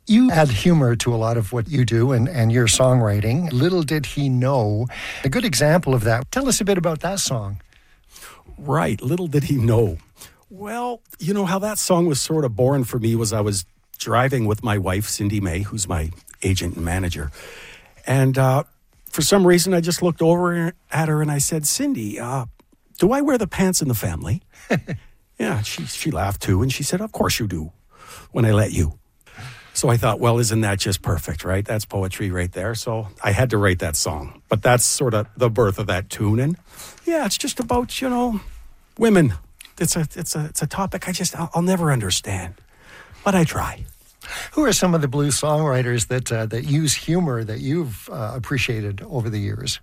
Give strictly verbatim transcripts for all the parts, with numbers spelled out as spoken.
You add humor to a lot of what you do and, and your songwriting. Little Did He Know. A good example of that. Tell us a bit about that song. Right. Little Did He Know. Well, you know how that song was sort of born for me was I was driving with my wife, Cindy May, who's my agent and manager. And uh, for some reason, I just looked over at her and I said, Cindy, uh, do I wear the pants in the family? Yeah, she, she laughed too. And she said, of course you do, when I let you. So I thought, well, isn't that just perfect, right? That's poetry right there. So I had to write that song. But that's sort of the birth of that tune. And yeah, it's just about, you know, women. It's a it's a it's a topic I just I'll, I'll never understand, but I try. Who are some of the blues songwriters that uh, that use humor that you've uh, appreciated over the years?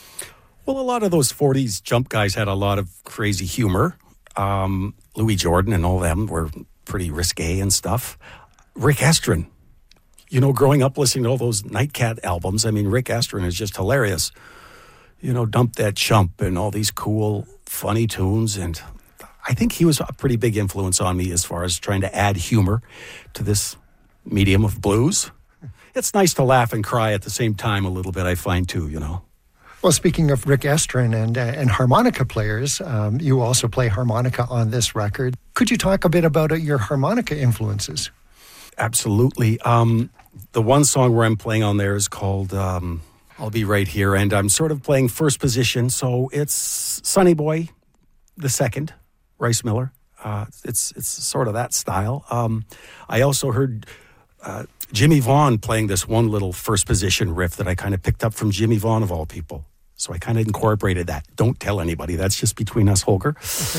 Well, a lot of those forties jump guys had a lot of crazy humor. Um, Louis Jordan and all them were pretty risque and stuff. Rick Estrin, you know, growing up listening to all those Nightcat albums, I mean, Rick Estrin is just hilarious. You know, Dump That Chump and all these cool, funny tunes. And I think he was a pretty big influence on me as far as trying to add humor to this medium of blues. It's nice to laugh and cry at the same time a little bit, I find, too, you know. Well, speaking of Rick Estrin and uh, and harmonica players, um, you also play harmonica on this record. Could you talk a bit about uh, your harmonica influences? Absolutely. Um, the one song where I'm playing on there is called um, I'll Be Right Here, and I'm sort of playing first position, so it's Sonny Boy, the second, Rice Miller. Uh, it's it's sort of that style. Um, I also heard uh, Jimmy Vaughn playing this one little first position riff that I kind of picked up from Jimmy Vaughn, of all people. So I kind of incorporated that. Don't tell anybody. That's just between us, Holger.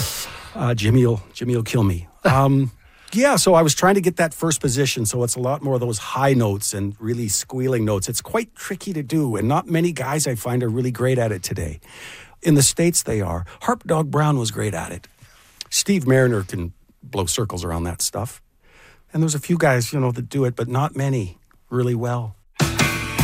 Uh, Jimmy will Jimmy will kill me. Um, yeah, so I was trying to get that first position, so it's a lot more of those high notes and really squealing notes. It's quite tricky to do, and not many guys I find are really great at it today. In the States, they are. Harp Dog Brown was great at it. Steve Mariner can blow circles around that stuff. And there's a few guys, you know, that do it, but not many really well.